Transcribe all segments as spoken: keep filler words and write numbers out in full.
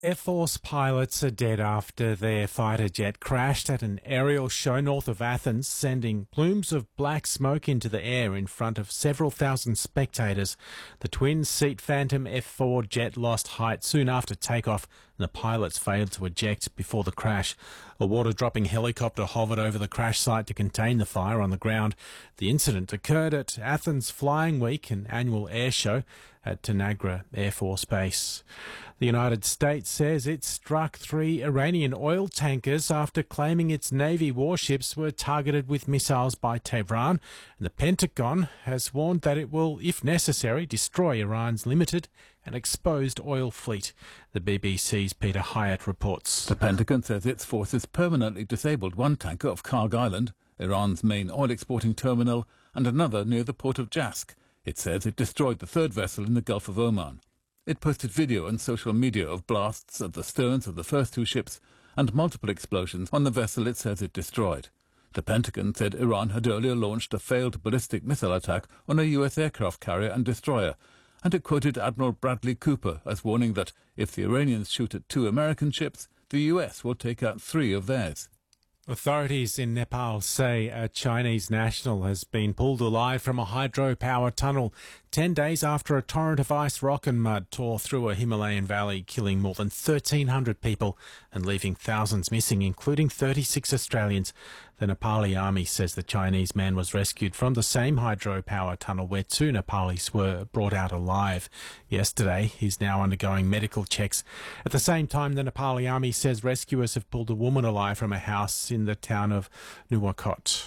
Air Force pilots are dead after their fighter jet crashed at an aerial show north of Athens, sending plumes of black smoke into the air in front of several thousand spectators. The twin-seat Phantom F four jet lost height soon after takeoff, and the pilots failed to eject before the crash. A water-dropping helicopter hovered over the crash site to contain the fire on the ground. The incident occurred at Athens Flying Week, an annual air show at Tanagra Air Force Base. The United States says it struck three Iranian oil tankers after claiming its Navy warships were targeted with missiles by Tehran. And the Pentagon has warned that it will, if necessary, destroy Iran's limited and exposed oil fleet. The B B C's Peter Hyatt reports. The Pentagon says its forces permanently disabled one tanker off Karg Island, Iran's main oil exporting terminal, and another near the port of Jask. It says it destroyed the third vessel in the Gulf of Oman. It posted video on social media of blasts at the sterns of the first two ships and multiple explosions on the vessel it says it destroyed. The Pentagon said Iran had earlier launched a failed ballistic missile attack on a U S aircraft carrier and destroyer, and it quoted Admiral Bradley Cooper as warning that if the Iranians shoot at two American ships, the U S will take out three of theirs. Authorities in Nepal say a Chinese national has been pulled alive from a hydropower tunnel ten days after a torrent of ice, rock and mud tore through a Himalayan valley, killing more than thirteen hundred people and leaving thousands missing, including thirty-six Australians. The Nepali army says the Chinese man was rescued from the same hydropower tunnel where two Nepalis were brought out alive yesterday. He's now undergoing medical checks. At the same time, the Nepali army says rescuers have pulled a woman alive from a house in the town of Nuwakot.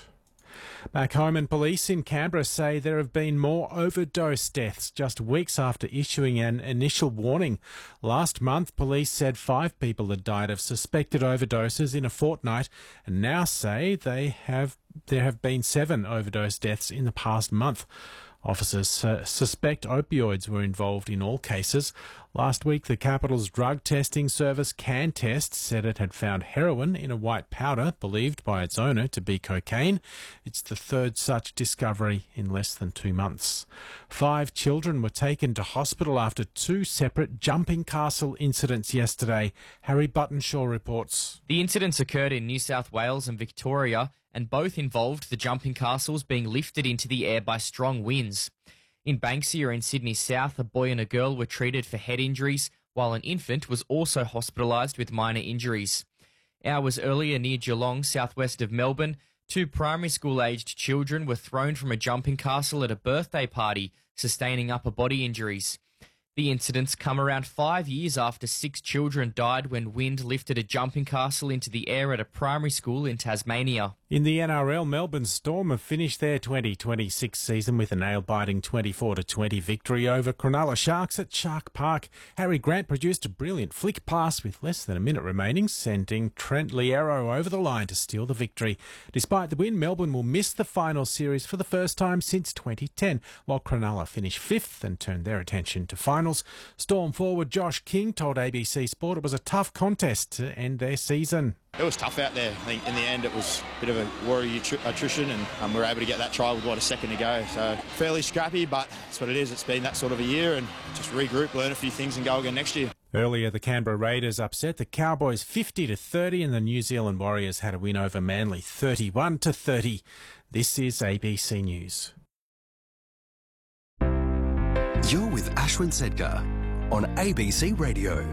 Back home, and police in Canberra say there have been more overdose deaths just weeks after issuing an initial warning. Last month, police said five people had died of suspected overdoses in a fortnight, and now say they have there have been seven overdose deaths in the past month. Officers uh, suspect opioids were involved in all cases. Last week, the capital's drug testing service CanTest said it had found heroin in a white powder believed by its owner to be cocaine. It's the third such discovery in less than two months. Five children were taken to hospital after two separate jumping castle incidents yesterday. Harry Buttonshaw reports. The incidents occurred in New South Wales and Victoria, and both involved the jumping castles being lifted into the air by strong winds. In Banksia in Sydney South, a boy and a girl were treated for head injuries, while an infant was also hospitalised with minor injuries. Hours earlier near Geelong, southwest of Melbourne, two primary school-aged children were thrown from a jumping castle at a birthday party, sustaining upper body injuries. The incidents come around five years after six children died when wind lifted a jumping castle into the air at a primary school in Tasmania. In the N R L, Melbourne Storm have finished their twenty twenty-six season with a nail-biting twenty-four to twenty victory over Cronulla Sharks at Shark Park. Harry Grant produced a brilliant flick pass with less than a minute remaining, sending Trent Liero over the line to steal the victory. Despite the win, Melbourne will miss the final series for the first time since twenty ten, while Cronulla finished fifth and turned their attention to finals. Storm forward Josh King told A B C Sport it was a tough contest to end their season. It was tough out there. I think in the end it was a bit of a worry attrition, and um, we were able to get that try with, what, a second to go. So fairly scrappy, but that's what it is. It's been that sort of a year, and just regroup, learn a few things and go again next year. Earlier, the Canberra Raiders upset the Cowboys fifty to thirty, and the New Zealand Warriors had a win over Manly thirty-one to thirty. This is A B C News. You're with Ashwin Sedkar on A B C Radio.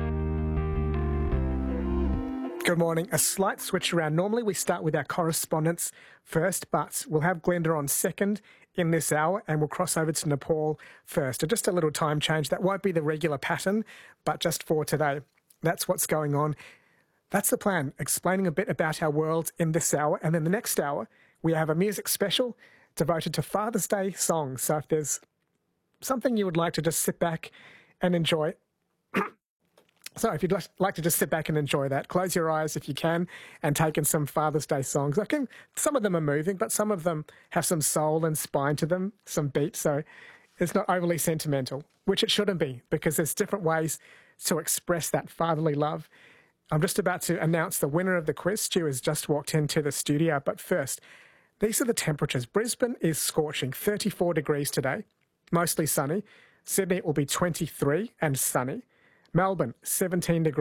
Good morning. A slight switch around. Normally we start with our correspondents first, but we'll have Glenda on second in this hour, and we'll cross over to Nepal first. So just a little time change. That won't be the regular pattern, but just for today. That's what's going on. That's the plan, explaining a bit about our world in this hour. And then the next hour, we have a music special devoted to Father's Day songs. So if there's something you would like to just sit back and enjoy, So if you'd like to just sit back and enjoy that, close your eyes if you can and take in some Father's Day songs. I can, some of them are moving, but some of them have some soul and spine to them, some beat, so it's not overly sentimental, which it shouldn't be, because there's different ways to express that fatherly love. I'm just about to announce the winner of the quiz. Stu has just walked into the studio, but first, these are the temperatures. Brisbane is scorching, thirty-four degrees today, mostly sunny. Sydney will be twenty-three and sunny. Melbourne, seventeen degrees.